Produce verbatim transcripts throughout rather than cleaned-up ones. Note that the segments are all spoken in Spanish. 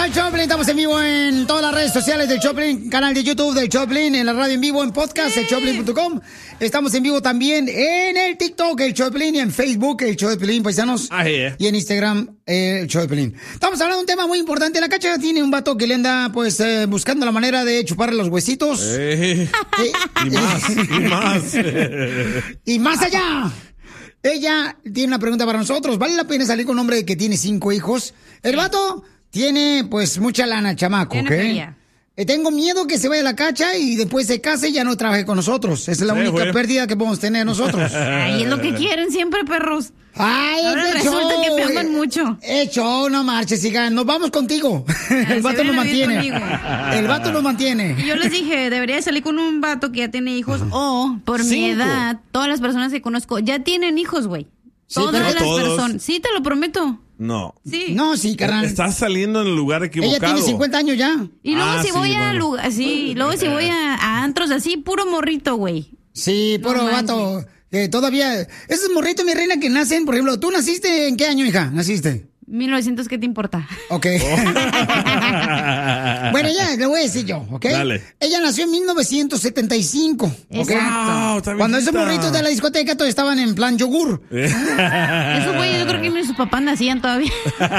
al Choplin, estamos en vivo en todas las redes sociales del Choplin, canal de YouTube del Choplin, en la radio en vivo, en podcast, el choplin punto com. Estamos en vivo también en el TikTok, el Choplin, y en Facebook, el Choplin, paisanos. Ah, yeah. Y en Instagram, el Choplin. Estamos hablando de un tema muy importante. La Cacha tiene un vato que le anda, pues, eh, buscando la manera de chuparle los huesitos. Eh, eh, y más, y más. Y más allá. Ella tiene una pregunta para nosotros. ¿Vale la pena salir con un hombre que tiene cinco hijos? El vato tiene, pues, mucha lana, chamaco, ¿ok? Eh, tengo miedo que se vaya a la Cacha y después se case y ya no trabaje con nosotros. Esa es la sí, única güey. pérdida que podemos tener nosotros. Ay, es lo que quieren siempre, perros. Ay, ahora es resulta show, que te aman mucho. Hecho, no marches, hija. Nos vamos contigo. El Ah, vato nos mantiene. El vato nos mantiene. Y yo les dije, debería salir con un vato que ya tiene hijos o, por Cinco. mi edad, todas las personas que conozco ya tienen hijos, güey. Sí, todas las todos. personas. Sí, te lo prometo. No. Sí. No, sí, carnal. Estás saliendo en el lugar equivocado. Ella tiene cincuenta años ya. Y luego Ah, si sí, voy a bueno. lugar, sí, luego si voy a, a antros así, puro morrito, güey. Sí, puro No vato. Eh, todavía, esos morritos, mi reina, que nacen, por ejemplo, ¿tú naciste en qué año, hija? ¿Naciste? mil novecientos, ¿qué te importa? Ok. Bueno, ya, le voy a decir yo, ¿ok? Dale. Ella nació en mil novecientos setenta y cinco, ¿ok? Wow, está Cuando esos viejita. morritos de la discoteca todos estaban en plan yogur. Eso, güey, yo creo que ni sus papás nacían todavía.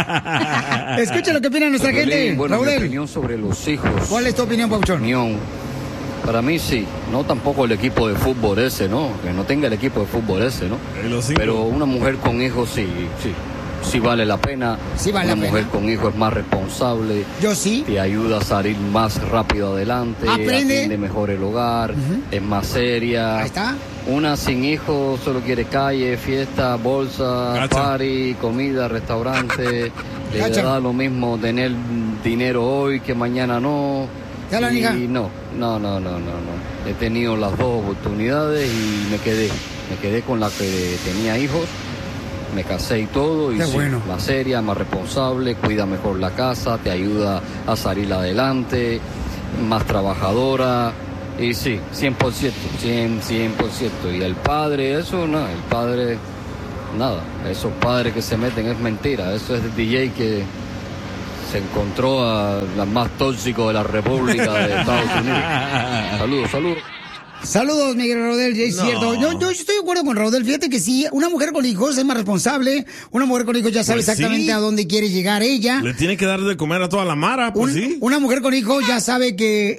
Escucha lo que opina nuestra gente. Bueno, mi Raúl, opinión sobre los hijos. ¿cuál es tu opinión, Pauchón? Opinión. Para mí sí, no tampoco el equipo de fútbol ese, ¿no? Que no tenga el equipo de fútbol ese, ¿no? Y los cinco. Pero una mujer con hijos sí, sí, sí vale la pena. Sí vale una la mujer pena. con hijos es más responsable, Yo sí. te ayuda a salir más rápido adelante, Aprende. atiende mejor el hogar, Ujú. es más seria. Ahí está. Una sin hijos solo quiere calle, fiesta, bolsa, Cacha. party, comida, restaurante. Le Cacha. da lo mismo tener dinero hoy que mañana no. Ya la y hija. no, no, no, no, no, no. He tenido las dos oportunidades y me quedé. Me quedé con la que tenía hijos. Me casé y todo. Y Qué sí, bueno. más seria, más responsable, cuida mejor la casa, te ayuda a salir adelante, más trabajadora. Y sí, cien por ciento, cien, cien por ciento. Y el padre, eso no, el padre, nada. Esos padres que se meten es mentira. Eso es el D J que se encontró a la más tóxico de la República de Estados Unidos. Saludos, saludos. Saludos, Miguel Rodel, es No. cierto. Yo, yo estoy de acuerdo con Rodel. Fíjate que sí, una mujer con hijos es más responsable. Una mujer con hijos ya sabe Pues exactamente sí. a dónde quiere llegar ella. Le tiene que dar de comer a toda la mara, pues Un- sí. Una mujer con hijos ya sabe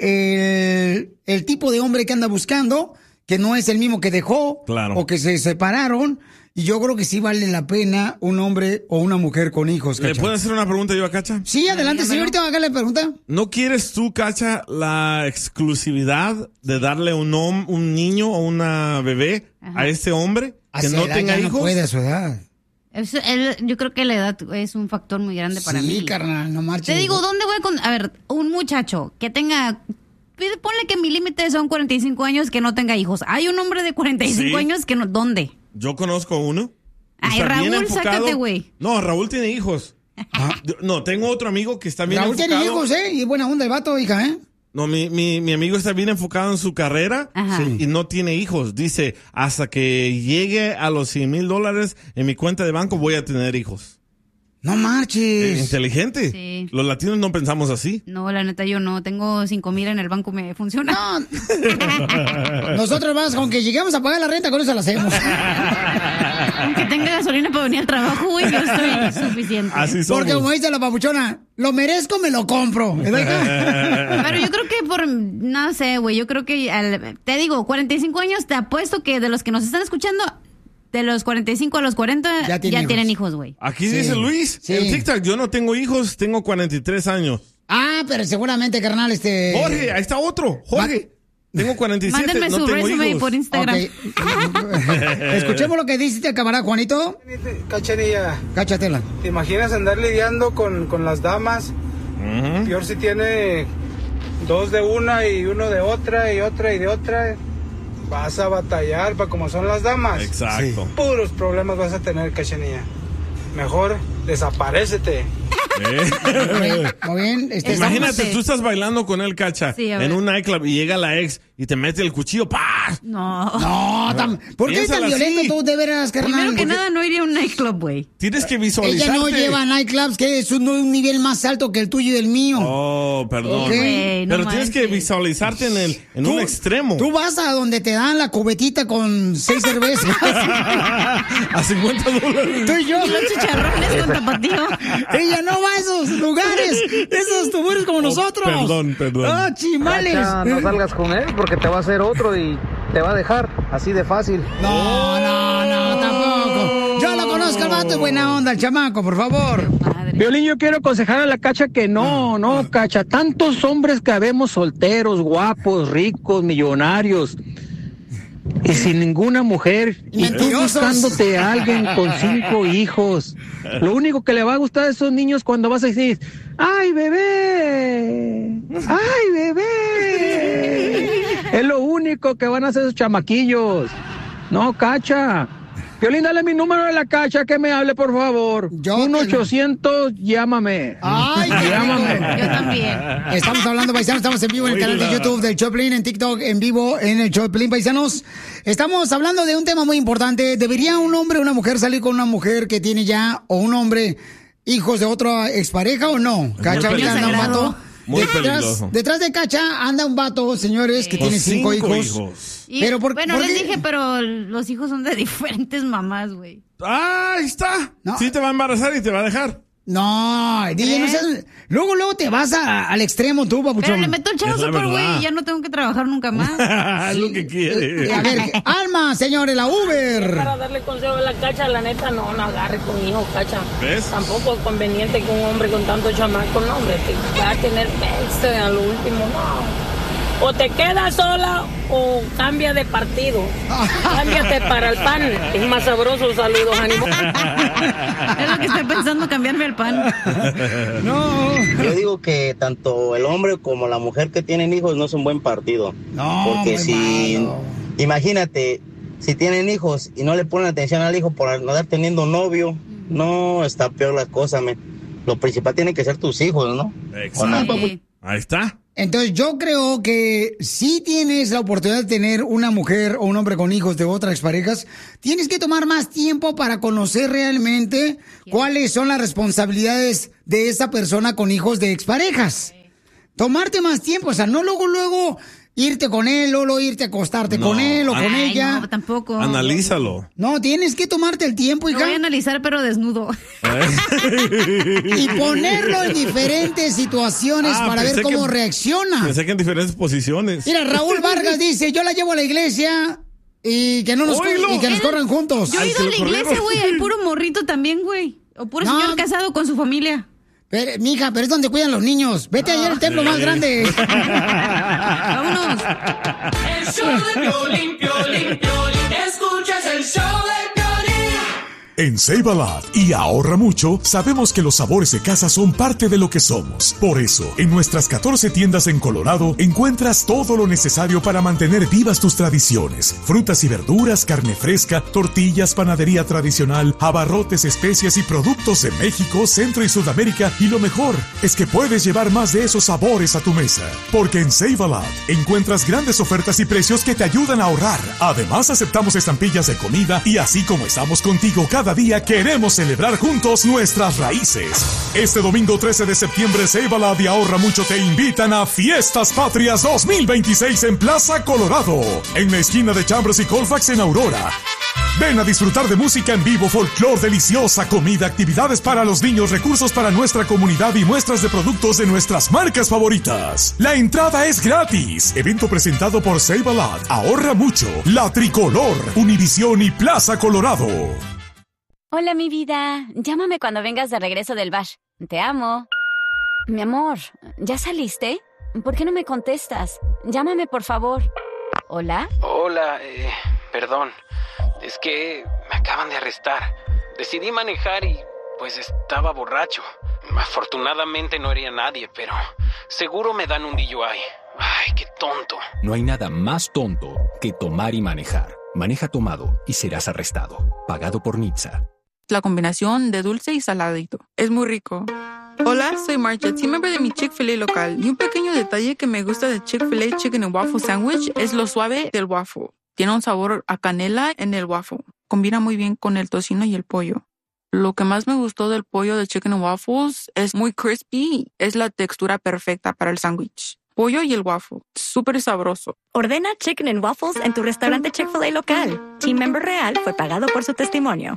que el, el tipo de hombre que anda buscando, que no es el mismo que dejó, Claro. o que se separaron. Y yo creo que sí vale la pena un hombre o una mujer con hijos, ¿Le Cacha. puedo hacer una pregunta yo a Cacha? Sí, adelante, señorita, hágale la pregunta. ¿No quieres tú, Cacha, la exclusividad de darle un hom- un niño o una bebé Ajá. a ese hombre A que esa no edad tenga ya hijos? No puede a su edad. Es- el- yo creo que la edad es un factor muy grande para sí, mí. carnal, no marches. Te digo, ¿dónde voy con...? A ver, un muchacho que tenga... pide- Ponle que mi límite son cuarenta y cinco años que no tenga hijos. Hay un hombre de cuarenta y cinco Sí. años que no... ¿Dónde? Yo conozco uno. Ay, Está bien Raúl, enfocado. sácate, güey. No, Raúl tiene hijos. Yo- No, tengo otro amigo que está bien Raúl enfocado. tiene hijos, ¿eh? Y buena onda el vato, hija, ¿eh? No, mi, mi, mi amigo está bien enfocado en su carrera Ajá. y no tiene hijos. Dice, hasta que llegue a los cien mil dólares en mi cuenta de banco voy a tener hijos. No Eh, marches. Inteligente. Sí. Los latinos no pensamos así. No, la neta, yo no. Tengo cinco mil en el banco, me funciona. No. Nosotros más, con que lleguemos a pagar la renta, con eso la hacemos. Aunque tenga gasolina para venir al trabajo, güey, yo estoy suficiente. Así somos. Porque como dice la papuchona, lo merezco, me lo compro. ¿Es verdad? Pero yo creo que por, no sé, güey, yo creo que, al- te digo, cuarenta y cinco años, te apuesto que de los que nos están escuchando, de los cuarenta y cinco a los cuarenta, Ya ya, tiene hijos. tienen hijos, güey. Aquí Sí. dice Luis, Sí. en TikTok, yo no tengo hijos, tengo cuarenta y tres años. Ah, pero seguramente, carnal, este... Jorge, ahí está otro, Jorge. Tengo cuarenta y siete, Mándenme no su tengo resume hijos. por Instagram. Ok. Escuchemos lo que dice el camarada Juanito. Cachanilla, Cáchatela. ¿te imaginas andar lidiando con, con las damas? Ujú. Peor si tiene dos de una y uno de otra y otra y de otra. Vas a batallar para como son las damas. Exacto. Puros problemas vas a tener, Cachanilla. Mejor desaparécete. Eh. Muy bien. Este, Imagínate, Estamos- tú estás bailando con él, Cacha, Sí, a en ver. un nightclub y llega la ex y y te mete el cuchillo, ¡pah! No. No, tam- ¿por qué tan violento así? Tú, de veras, carnal? Primero que Porque... nada, no iría a un nightclub, güey. Tienes que visualizarte. Ella no lleva nightclubs, que es un, un nivel más alto que el tuyo y el mío. Oh, perdón. Okay. Wey, Pero no tienes manches. que visualizarte en, el, en Tú- un extremo. Tú vas a donde te dan la cubetita con seis cervezas. A cincuenta dólares. Tú y yo. Y los chicharrones con tapatío. Ella no va a esos lugares. Esos tuburios como Oh, nosotros. perdón, perdón. Oh, chimales. Cacha, no salgas con él porque te va a hacer otro y te va a dejar así de fácil. No, no, no, tampoco. Yo lo conozco al vato, buena onda, el chamaco, por favor. Violín, yo quiero aconsejar a la Cacha que no, no, Cacha. Tantos hombres que habemos solteros, guapos, ricos, millonarios. Y sin ninguna mujer. Y tú Mentirosos. buscándote a alguien con cinco hijos. Lo único que le va a gustar a esos niños cuando vas a decir, ¡ay, bebé! ¡Ay, bebé! Es lo único que van a hacer esos chamaquillos. No, Cacha. Violín, dale mi número de la Cacha que me hable, por favor. Yo uno te- ochocientos, llámame. Ay, qué Llámame. rico. Yo también. Estamos hablando, paisanos, estamos en vivo en el canal de YouTube del Choplin, en TikTok, en vivo en el Choplin, paisanos. Estamos hablando de un tema muy importante. ¿Debería un hombre o una mujer salir con una mujer que tiene ya, o un hombre, hijos de otra expareja o no? Cacha, muy ahorita anda un peligroso. vato. Muy detrás, peligroso. detrás de Cacha anda un vato, señores, que Con tiene cinco, cinco hijos. hijos. Y, Pero por- bueno, ¿por les qué? dije, pero los hijos son de diferentes mamás, güey. Ah, ahí está. No. Sí te va a embarazar y te va a dejar. No, D J, no seas- luego, luego te vas a- al extremo tú, Pero papuchón. le meto el chavo Es la super, güey, verdad. y ya no tengo que trabajar nunca más. Es lo que quiere. Eh, A ver, Alma, señores, la Uber. Para darle consejo a la Cacha, la neta, no, no agarre con hijos, Cacha. ¿Ves? Tampoco es conveniente que un hombre con tanto chamaco, no, hombre, te va a tener pexe a lo último, no. O te quedas sola o cambia de partido. Cámbiate para el pan, es más sabroso, saludos, ánimo. Es lo que estoy pensando, cambiarme el pan. No. Yo digo que tanto el hombre como la mujer que tienen hijos no es un buen partido. No, Porque muy si, malo. imagínate, si tienen hijos y no le ponen atención al hijo por andar teniendo novio, no, está peor la cosa, men. Lo principal tiene que ser tus hijos, ¿no? Exacto. Sí. Ahí está. Entonces yo creo que si tienes la oportunidad de tener una mujer o un hombre con hijos de otras parejas, tienes que tomar más tiempo para conocer realmente cuáles son las responsabilidades de esa persona con hijos de exparejas. Tomarte más tiempo, o sea, no luego, luego irte con él, o luego irte a acostarte No. con él o con Ay, ella. no, tampoco. Analízalo. No, tienes que tomarte el tiempo, Lo hija, voy a analizar, pero desnudo. y ponerlo en diferentes situaciones Ah, para ver pensé cómo que- reacciona. Pensé que en diferentes posiciones. Mira, Raúl Vargas dice, yo la llevo a la iglesia y que no nos Oílo. y que nos corran juntos. Yo he Ay, ido se a lo la iglesia, corrieron. güey, hay puro morrito también, güey. O puro No. señor casado con su familia. Pero, mija, pero es donde cuidan los niños. Vete allá al templo sí. más grande. Vámonos. El show de Piolín, Piolín, Piolín. Escuchas el show de Piolín. En Save a Lot y Ahorra Mucho, sabemos que los sabores de casa son parte de lo que somos. Por eso, en nuestras catorce tiendas en Colorado, encuentras todo lo necesario para mantener vivas tus tradiciones. Frutas y verduras, carne fresca, tortillas, panadería tradicional, abarrotes, especias y productos de México, Centro y Sudamérica. Y lo mejor es que puedes llevar más de esos sabores a tu mesa. Porque en Save a Lot encuentras grandes ofertas y precios que te ayudan a ahorrar. Además, aceptamos estampillas de comida y así como estamos contigo cada día, queremos celebrar juntos nuestras raíces. Este domingo trece de septiembre, Save a Lot y Ahorra Mucho te invitan a Fiestas Patrias dos mil veintiséis en Plaza Colorado, en la esquina de Chambers y Colfax en Aurora. Ven a disfrutar de música en vivo, folclor deliciosa, comida, actividades para los niños, recursos para nuestra comunidad y muestras de productos de nuestras marcas favoritas. La entrada es gratis. Evento presentado por Save a Lot, Ahorra Mucho, La Tricolor, Univisión y Plaza Colorado. Hola, mi vida. Llámame cuando vengas de regreso del bash. Te amo. Mi amor, ¿ya saliste? ¿Por qué no me contestas? Llámame, por favor. ¿Hola? Hola, eh, perdón. Es que me acaban de arrestar. Decidí manejar y pues estaba borracho. Afortunadamente no hería a nadie, pero seguro me dan un D U I. Ay, qué tonto. No hay nada más tonto que tomar y manejar. Maneja tomado y serás arrestado. Pagado por N H T S A. La combinación de dulce y saladito. Es muy rico. Hola, soy Marcia, team member de mi Chick-fil-A local. Y un pequeño detalle que me gusta de Chick-fil-A Chicken and Waffle Sandwich es lo suave del waffle. Tiene un sabor a canela en el waffle. Combina muy bien con el tocino y el pollo. Lo que más me gustó del pollo de Chicken and Waffles es muy crispy. Es la textura perfecta para el sándwich. Pollo y el waffle. Súper sabroso. Ordena Chicken and Waffles en tu restaurante Chick-fil-A local. Team member real fue pagado por su testimonio.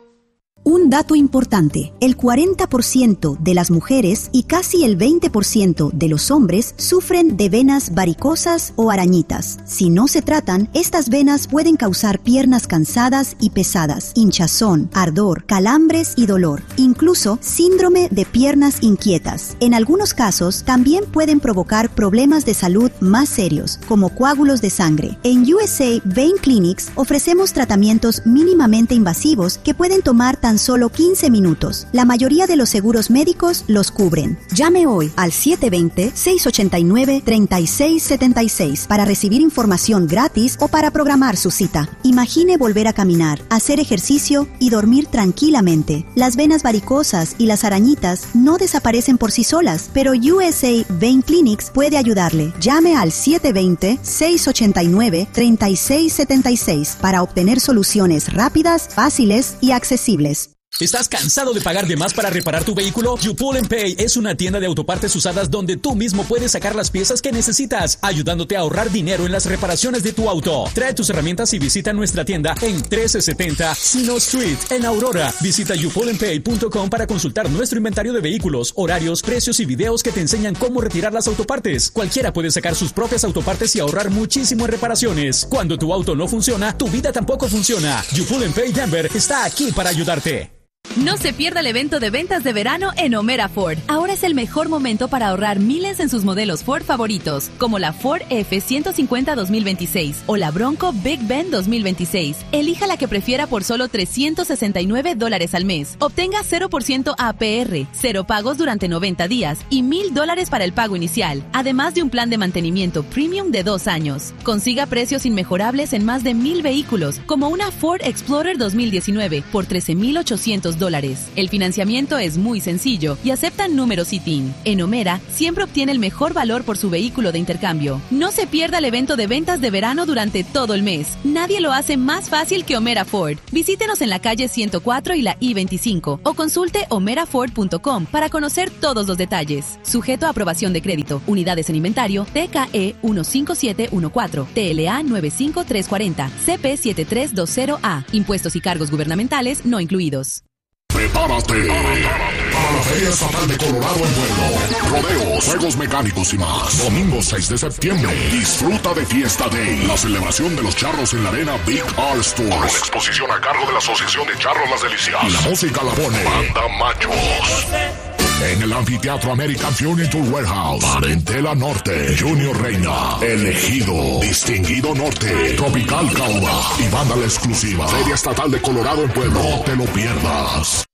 Un dato importante, el cuarenta por ciento de las mujeres y casi el veinte por ciento de los hombres sufren de venas varicosas o arañitas. Si no se tratan, estas venas pueden causar piernas cansadas y pesadas, hinchazón, ardor, calambres y dolor, incluso síndrome de piernas inquietas. En algunos casos, también pueden provocar problemas de salud más serios, como coágulos de sangre. En U S A Vein Clinics ofrecemos tratamientos mínimamente invasivos que pueden tomar tan solo quince minutos. La mayoría de los seguros médicos los cubren. Llame hoy al siete dos cero, seis ocho nueve, tres seis siete seis para recibir información gratis o para programar su cita. Imagine volver a caminar, hacer ejercicio y dormir tranquilamente. Las venas varicosas y las arañitas no desaparecen por sí solas, pero U S A Vein Clinics puede ayudarle. Llame al siete dos cero, seis ocho nueve, tres seis siete seis para obtener soluciones rápidas, fáciles y accesibles. ¿Estás cansado de pagar de más para reparar tu vehículo? You Pull and Pay es una tienda de autopartes usadas donde tú mismo puedes sacar las piezas que necesitas, ayudándote a ahorrar dinero en las reparaciones de tu auto. Trae tus herramientas y visita nuestra tienda en trece setenta Sino Street, en Aurora. Visita you pull and pay punto com para consultar nuestro inventario de vehículos, horarios, precios y videos que te enseñan cómo retirar las autopartes. Cualquiera puede sacar sus propias autopartes y ahorrar muchísimo en reparaciones. Cuando tu auto no funciona, tu vida tampoco funciona. You Pull and Pay Denver está aquí para ayudarte. No se pierda el evento de ventas de verano en O'Mara Ford. Ahora es el mejor momento para ahorrar miles en sus modelos Ford favoritos, como la Ford F ciento cincuenta dos mil veintiséis o la Bronco Big Bend dos mil veintiséis. Elija la que prefiera por solo trescientos sesenta y nueve dólares al mes. Obtenga cero por ciento A P R, cero pagos durante noventa días y mil dólares para el pago inicial, además de un plan de mantenimiento premium de dos años. Consiga precios inmejorables en más de mil vehículos, como una Ford Explorer dos mil diecinueve por trece mil ochocientos dólares. El financiamiento es muy sencillo y aceptan números I T I N. En O'Mara siempre obtiene el mejor valor por su vehículo de intercambio. No se pierda el evento de ventas de verano durante todo el mes. Nadie lo hace más fácil que O'Mara Ford. Visítenos en la calle ciento cuatro y la I veinticinco o consulte omera ford punto com para conocer todos los detalles. Sujeto a aprobación de crédito. Unidades en inventario T K E uno cinco siete uno cuatro, T L A nueve cinco tres cuatro cero, C P siete tres dos cero A. Impuestos y cargos gubernamentales no incluidos. Prepárate para la Feria Estatal de Colorado en Pueblo. Rodeos, juegos mecánicos y más. Domingo seis de septiembre. Disfruta de Fiesta Day, la celebración de los charros en la arena Big R Store. Con exposición a cargo de la Asociación de Charros Las Delicias. Y la música la pone Banda Machos. En el Anfiteatro American Furniture Warehouse, Parentela Norte, Junior Reina, Elegido, Distinguido Norte, Tropical Cauma y banda la exclusiva. Feria Estatal de Colorado en Pueblo. No te lo pierdas.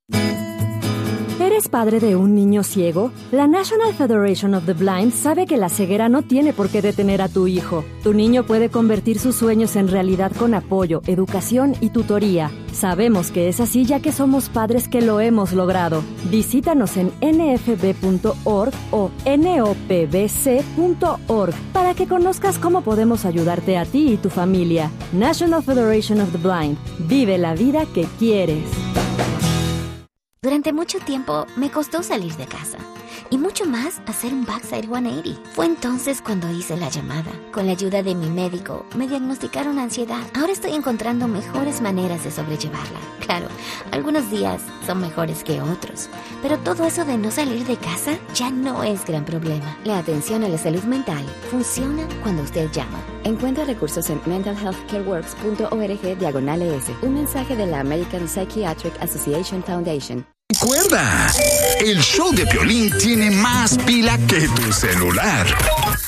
¿Eres padre de un niño ciego? La National Federation of the Blind sabe que la ceguera no tiene por qué detener a tu hijo. Tu niño puede convertir sus sueños en realidad con apoyo, educación y tutoría. Sabemos que es así ya que somos padres que lo hemos logrado. Visítanos en N F B punto org o N O P B C punto org para que conozcas cómo podemos ayudarte a ti y tu familia. National Federation of the Blind. Vive la vida que quieres. Durante mucho tiempo me costó salir de casa y mucho más hacer un backside ciento ochenta. Fue entonces cuando hice la llamada. Con la ayuda de mi médico me diagnosticaron ansiedad. Ahora estoy encontrando mejores maneras de sobrellevarla. Claro, algunos días son mejores que otros, pero todo eso de no salir de casa ya no es gran problema. La atención a la salud mental funciona cuando usted llama. Encuentra recursos en mental health care works punto org diagonal E S. Un mensaje de la American Psychiatric Association Foundation. Recuerda, el show de Piolín tiene más pila que tu celular.